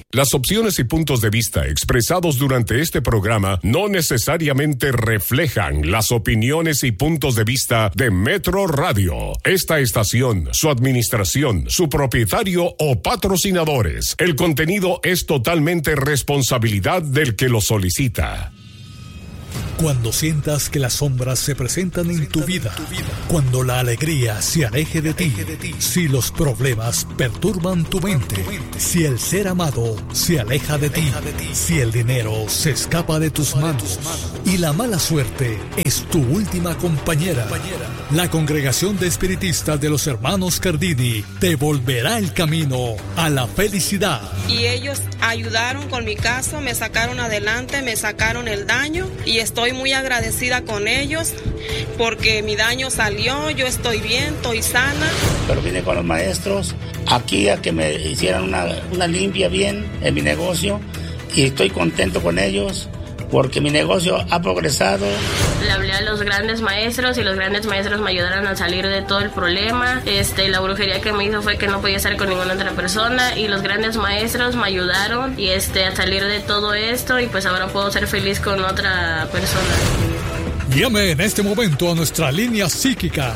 Las opciones y puntos de vista expresados durante este programa no necesariamente reflejan las opiniones y puntos de vista de Metro Radio, esta estación, su administración, su propietario o patrocinadores. El contenido es totalmente responsabilidad del que lo solicita. Cuando sientas que las sombras se presentan en tu vida, cuando la alegría se aleje de ti, si los problemas perturban tu mente, si el ser amado se aleja de ti, si el dinero se escapa de tus manos y la mala suerte es tu última compañera, la Congregación de Espiritistas de los Hermanos Cardini te volverá el camino a la felicidad. Y ellos ayudaron con mi caso, me sacaron adelante, me sacaron el daño y estoy muy agradecida con ellos porque mi daño salió, yo estoy bien, estoy sana. Pero vine con los maestros aquí a que me hicieran una limpia bien en mi negocio y estoy contento con ellos porque mi negocio ha progresado. Le hablé a los grandes maestros y los grandes maestros me ayudaron a salir de todo el problema. La brujería que me hizo fue que no podía estar con ninguna otra persona y los grandes maestros me ayudaron y a salir de todo esto y pues ahora puedo ser feliz con otra persona. Llame en este momento a nuestra línea psíquica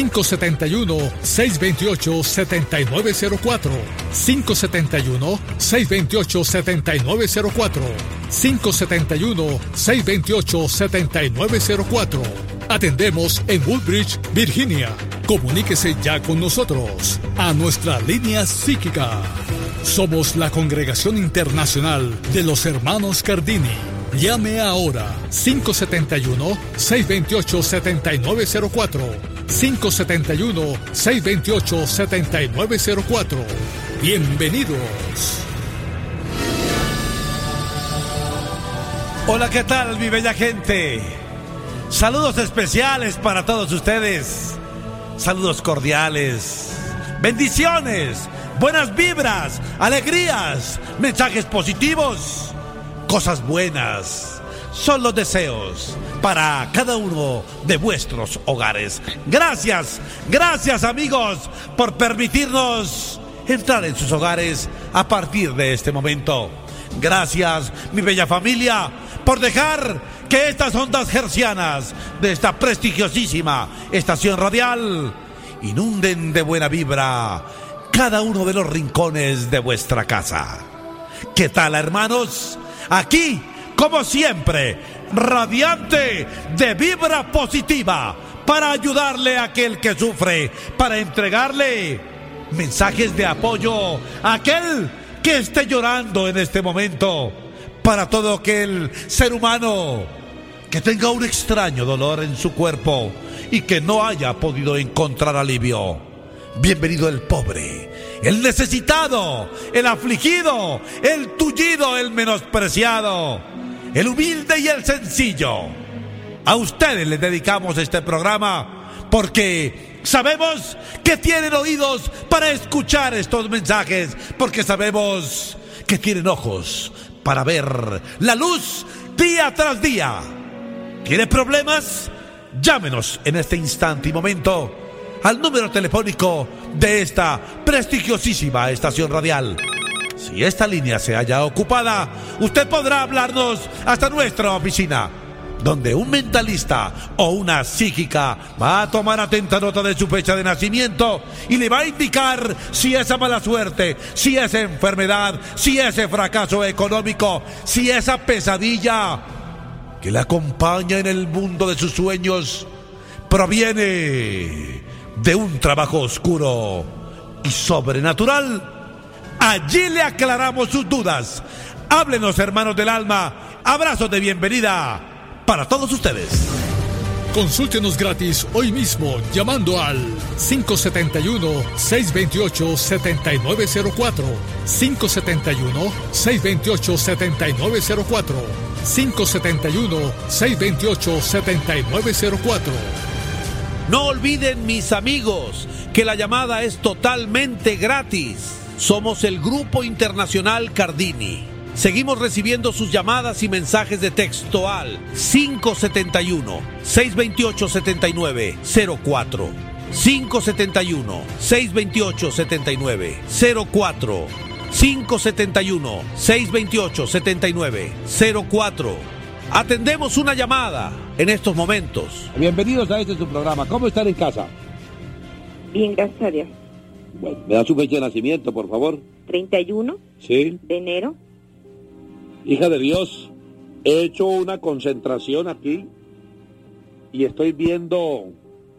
571-628-7904 571-628-7904 571-628-7904. Atendemos en Woodbridge, Virginia. Comuníquese ya con nosotros a nuestra línea psíquica. Somos la Congregación Internacional de los Hermanos Cardini. Llame ahora 571-628-7904 571-628-7904. Bienvenidos. Hola, ¿qué tal, mi bella gente? Saludos especiales para todos ustedes. Saludos cordiales. Bendiciones, buenas vibras, alegrías, mensajes positivos, cosas buenas. Son los deseos para cada uno de vuestros hogares. Gracias, gracias amigos por permitirnos entrar en sus hogares a partir de este momento. Gracias, mi bella familia, por dejar que estas ondas hercianas de esta prestigiosísima estación radial inunden de buena vibra cada uno de los rincones de vuestra casa. ¿Qué tal, hermanos? Aquí, como siempre, radiante de vibra positiva para ayudarle a aquel que sufre, para entregarle mensajes de apoyo a aquel que esté llorando en este momento, para todo aquel ser humano que tenga un extraño dolor en su cuerpo y que no haya podido encontrar alivio. Bienvenido el pobre, el necesitado, el afligido, el tullido, el menospreciado, el humilde y el sencillo. A ustedes les dedicamos este programa porque sabemos que tienen oídos para escuchar estos mensajes, porque sabemos que tienen ojos para ver la luz día tras día. ¿Tiene problemas? Llámenos en este instante y momento al número telefónico de esta prestigiosísima estación radial. Si esta línea se halla ocupada, usted podrá hablarnos hasta nuestra oficina, donde un mentalista o una psíquica va a tomar atenta nota de su fecha de nacimiento y le va a indicar si esa mala suerte, si esa enfermedad, si ese fracaso económico, si esa pesadilla que le acompaña en el mundo de sus sueños proviene de un trabajo oscuro y sobrenatural. Allí le aclaramos sus dudas. Háblenos, hermanos del alma. Abrazos de bienvenida para todos ustedes. Consúltenos gratis hoy mismo llamando al 571-628-7904 571-628-7904 571-628-7904. No olviden, mis amigos, que la llamada es totalmente gratis. Somos el Grupo Internacional Cardini. Seguimos recibiendo sus llamadas y mensajes de texto al 571-628-7904. 571-628-7904. 571-628-7904. Atendemos una llamada en estos momentos. Bienvenidos a su programa. ¿Cómo están en casa? Bien, gracias a Dios. Bueno, ¿me da su fecha de nacimiento, por favor? 31 Sí. de enero. Hija de Dios, he hecho una concentración aquí y estoy viendo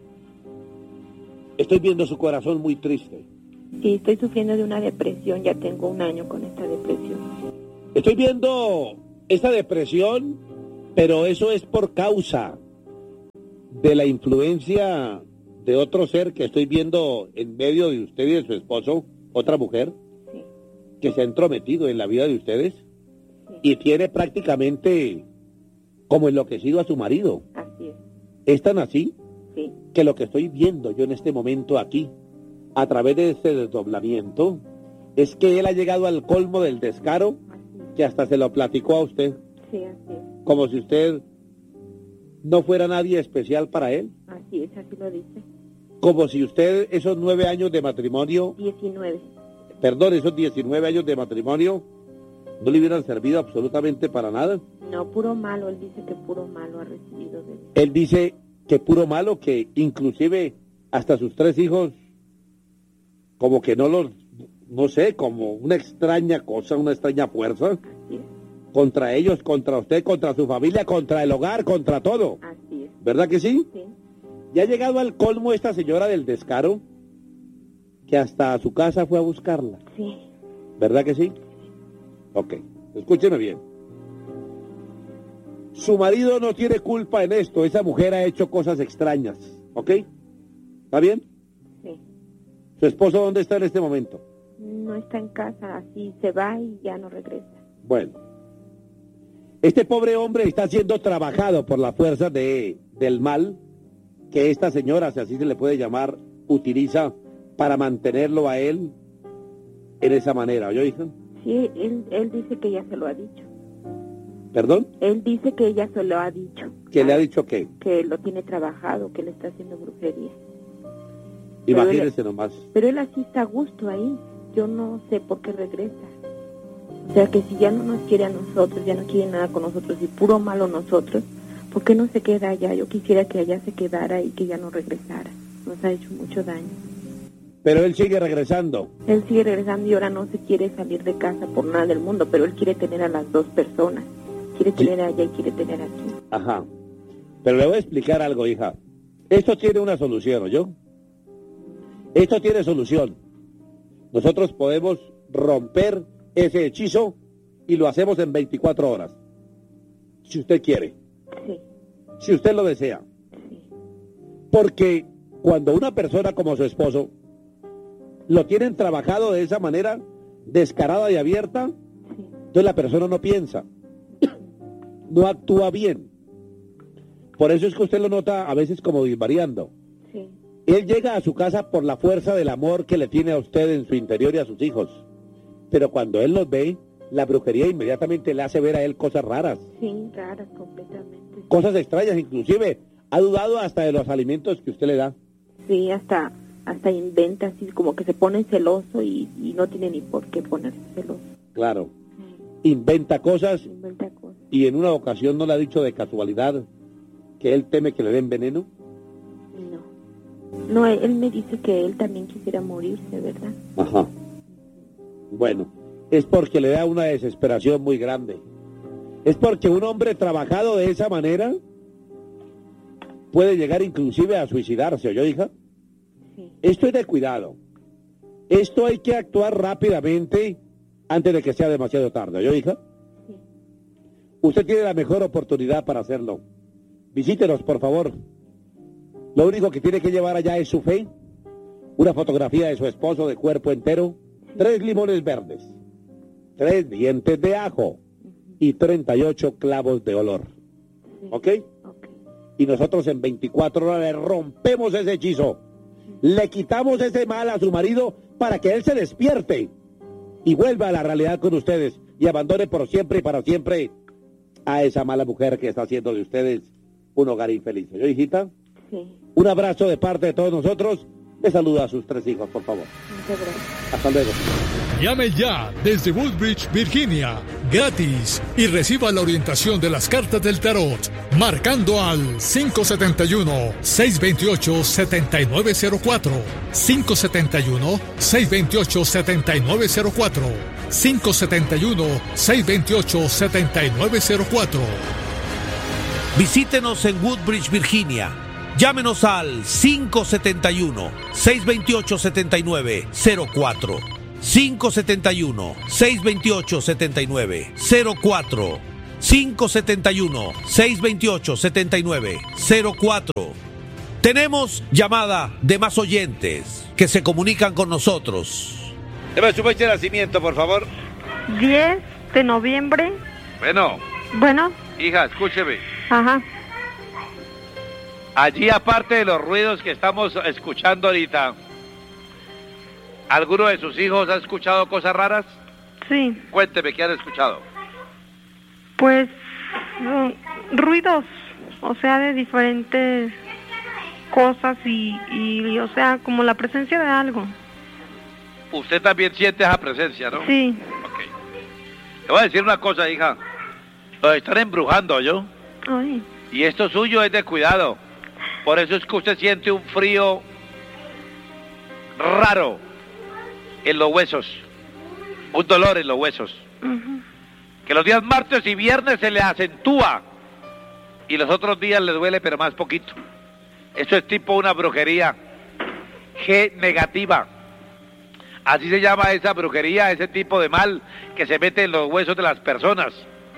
su corazón muy triste. Sí, estoy sufriendo de una depresión, ya tengo 1 año con esta depresión. Estoy viendo esta depresión, pero eso es por causa de la influencia de otro ser que estoy viendo en medio de usted y de su esposo, otra mujer, Sí. que se ha entrometido en la vida de ustedes y tiene prácticamente como enloquecido a su marido. Así es. ¿Es tan así? Sí. Que lo que estoy viendo yo en este momento aquí, a través de este desdoblamiento, es que él ha llegado al colmo del descaro, que hasta se lo platicó a usted, Sí, así es. como si usted no fuera nadie especial para él, Así es, así lo dice. como si usted esos 9 años de matrimonio, 19. esos 19 años de matrimonio, no le hubieran servido absolutamente para nada. No, puro malo, él dice que puro malo ha recibido de mí. Él dice que puro malo, que inclusive hasta sus 3 hijos, como que no sé, como una extraña cosa, una extraña fuerza, Así es, contra ellos, contra usted, contra su familia, contra el hogar, contra todo. así es. ¿Verdad que sí? Sí, Ya ha llegado al colmo esta señora del descaro, que hasta a su casa fue a buscarla. sí, ¿Verdad que sí? Ok, escúcheme bien. Su marido no tiene culpa en esto, esa mujer ha hecho cosas extrañas, ¿ok? ¿Está bien? sí. ¿Su esposo dónde está en este momento? No está en casa, así se va y ya no regresa. Bueno, este pobre hombre está siendo trabajado por la fuerza del mal que esta señora, si así se le puede llamar, utiliza para mantenerlo a él en esa manera, ¿oyó, hija? Sí, él dice que ya se lo ha dicho. ¿Perdón? Él dice que ella se lo ha dicho. ¿Que le ha dicho qué? Que lo tiene trabajado, que le está haciendo brujería. Imagínense nomás. Pero él así está a gusto ahí. Yo no sé por qué regresa. O sea, que si ya no nos quiere a nosotros, ya no quiere nada con nosotros y puro malo nosotros, ¿por qué no se queda allá? Yo quisiera que allá se quedara y que ya no regresara. Nos ha hecho mucho daño. Pero él sigue regresando. Él sigue regresando y ahora no se quiere salir de casa por nada del mundo, pero él quiere tener a las 2 personas. Quiere tener allá y quiere tener aquí. Ajá. Pero le voy a explicar algo, hija. Esto tiene una solución, ¿oyó? Esto tiene solución. Nosotros podemos romper ese hechizo y lo hacemos en 24 horas. Si usted quiere. Sí, Si usted lo desea. sí, Porque cuando una persona como su esposo lo tienen trabajado de esa manera, descarada y abierta, sí. entonces la persona no piensa, no actúa bien. Por eso es que usted lo nota a veces como disvariando. Sí, Él llega a su casa por la fuerza del amor que le tiene a usted en su interior y a sus hijos. Pero cuando él los ve, la brujería inmediatamente le hace ver a él cosas raras, sí, raras completamente. cosas extrañas, inclusive ha dudado hasta de los alimentos que usted le da. Sí, hasta inventa así, como que se pone celoso y no tiene ni por qué ponerse celoso. Claro, Sí, inventa cosas inventa cosas. y en una ocasión no le ha dicho de casualidad que él teme que le den veneno. No, él me dice que él también quisiera morirse, ¿verdad? Ajá. Bueno, es porque le da una desesperación muy grande. Es porque un hombre trabajado de esa manera puede llegar inclusive a suicidarse, ¿oyó, hija? Sí, Esto es de cuidado. Esto hay que actuar rápidamente antes de que sea demasiado tarde, ¿oyó, hija? sí. Usted tiene la mejor oportunidad para hacerlo. Visítenos, por favor. Lo único que tiene que llevar allá es su fe, una fotografía de su esposo de cuerpo entero, 3 limones verdes, 3 dientes de ajo y 38 clavos de olor. Sí. ¿Ok? Ok. Y nosotros en 24 horas le rompemos ese hechizo. Le quitamos ese mal a su marido para que él se despierte y vuelva a la realidad con ustedes y abandone por siempre y para siempre a esa mala mujer que está haciendo de ustedes un hogar infeliz. ¿Yo, hijita? Sí, Un abrazo de parte de todos nosotros. Le saluda a sus 3 hijos, por favor. muchas gracias. Hasta luego. Llame ya desde Woodbridge, Virginia, gratis, y reciba la orientación de las cartas del tarot, marcando al 571-628-7904, 571-628-7904, 571-628-7904. Visítenos en Woodbridge, Virginia. Llámenos al 571-628-7904. 571-628-7904. 571-628-7904. Tenemos llamada de más oyentes que se comunican con nosotros. Deme su fecha de nacimiento, por favor. 10 de noviembre. Bueno, hija, escúcheme. Ajá. Allí, aparte de los ruidos que estamos escuchando ahorita, ¿alguno de sus hijos ha escuchado cosas raras? Sí. Cuénteme, ¿qué han escuchado? Pues ruidos, o sea, de diferentes cosas y o sea, como la presencia de algo. Usted también siente esa presencia, ¿no? Sí. Ok. Le voy a decir una cosa, hija. Los están embrujando, ¿yo? Ay. Y esto suyo es de cuidado. Por eso es que usted siente un frío raro en los huesos, un dolor en los huesos, que los días martes y viernes se le acentúa y los otros días le duele pero más poquito. Eso es tipo una brujería G negativa, así se llama esa brujería, ese tipo de mal que se mete en los huesos de las personas.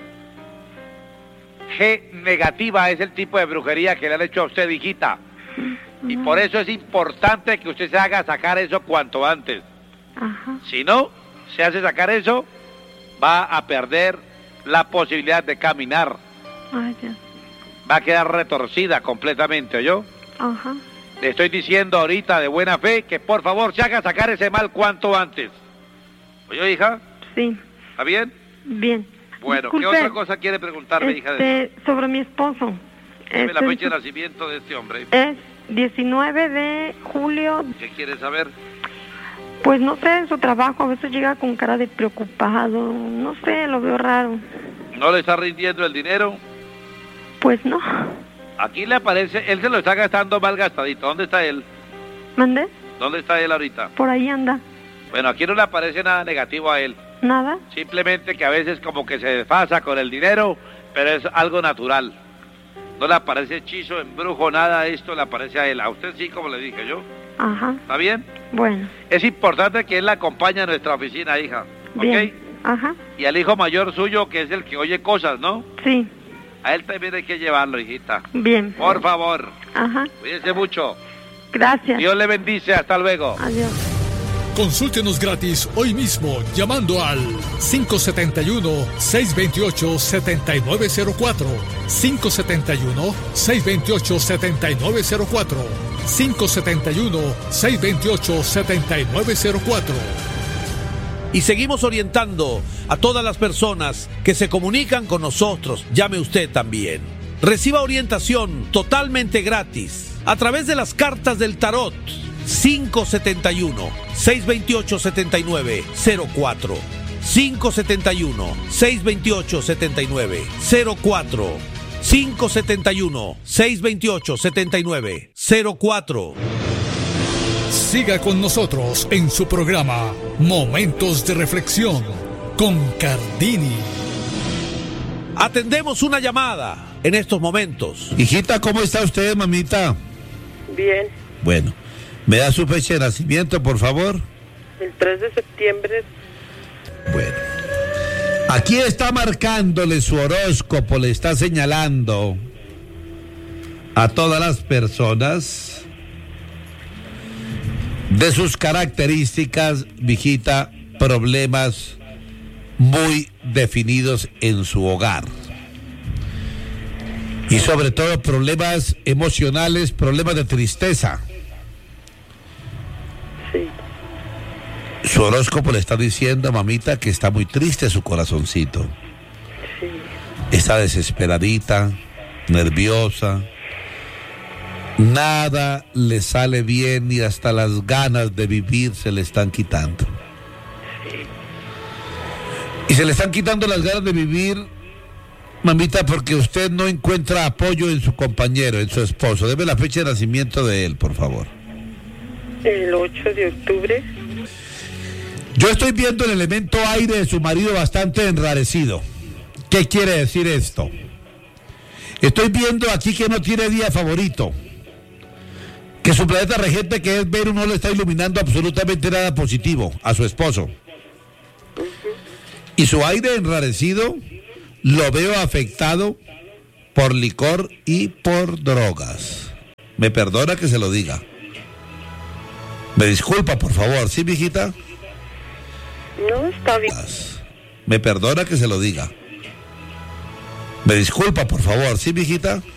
G negativa es el tipo de brujería que le han hecho a usted, hijita, y por eso es importante que usted se haga sacar eso cuanto antes. Ajá. Si no se hace sacar eso, va a perder la posibilidad de caminar. Ay, ya. Va a quedar retorcida completamente, ¿oyó? Ajá. Le estoy diciendo ahorita de buena fe que por favor se haga sacar ese mal cuanto antes. ¿Oyó, hija? Sí. ¿Está bien? Bien. Bueno, Disculpe, ¿qué otra cosa quiere preguntarme, hija? Sobre mi esposo. Dime la fecha de nacimiento de este hombre. Es 19 de julio. ¿Qué quiere saber? Pues no sé, su trabajo a veces llega con cara de preocupado, no sé, lo veo raro. ¿No le está rindiendo el dinero? Pues no. Aquí le aparece, él se lo está gastando mal gastadito. ¿Dónde está él? ¿Mandé? ¿Dónde está él ahorita? Por ahí anda. Bueno, aquí no le aparece nada negativo a él. ¿Nada? Simplemente que a veces como que se desfasa con el dinero, pero es algo natural. No le aparece hechizo, embrujo, nada de esto le aparece a él. A usted sí, como le dije yo. Ajá. ¿Está bien? Bueno. Es importante que él la acompañe a nuestra oficina, hija. Bien. ¿Ok? Ajá. Y al hijo mayor suyo, que es el que oye cosas, ¿no? Sí. A él también hay que llevarlo, hijita. Bien. Por favor. Ajá. Cuídense mucho. Gracias. Dios le bendice. Hasta luego. Adiós. Consúltenos gratis hoy mismo llamando al 571-628-7904, 571-628-7904, 571-628-7904. Y seguimos orientando a todas las personas que se comunican con nosotros. Llame usted también. Reciba orientación totalmente gratis a través de las cartas del tarot. 571-628-7904, 571-628-7904, 571-628-7904. Siga con nosotros en su programa Momentos de Reflexión con Cardini. Atendemos una llamada en estos momentos. Hijita, ¿cómo está usted, mamita? Bien. Bueno, ¿me da su fecha de nacimiento, por favor? El 3 de septiembre. Bueno, aquí está marcándole su horóscopo, le está señalando a todas las personas de sus características, mijita, problemas muy definidos en su hogar. Y sobre todo problemas emocionales, problemas de tristeza. Sí. Su horóscopo le está diciendo, mamita, que está muy triste su corazoncito. Sí. Está desesperadita, nerviosa. Nada le sale bien y hasta las ganas de vivir se le están quitando. Sí. Y se le están quitando las ganas de vivir, mamita, porque usted no encuentra apoyo en su compañero, en su esposo. Deme la fecha de nacimiento de él, por favor. El 8 de octubre. Yo estoy viendo el elemento aire de su marido bastante enrarecido. ¿Qué quiere decir esto? Estoy viendo aquí que no tiene día favorito. Que su planeta regente, que es Venus, no le está iluminando absolutamente nada positivo a su esposo. Y su aire enrarecido lo veo afectado por licor y por drogas. Me perdona que se lo diga. Me disculpa, por favor, ¿sí, mijita? No, está bien. Me perdona que se lo diga. Me disculpa, por favor, ¿sí, mijita?